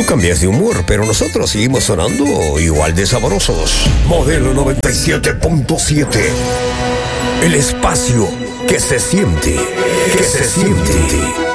cambias de humor, pero nosotros seguimos sonando igual de sabrosos. Modelo 97.7. El espacio que se siente.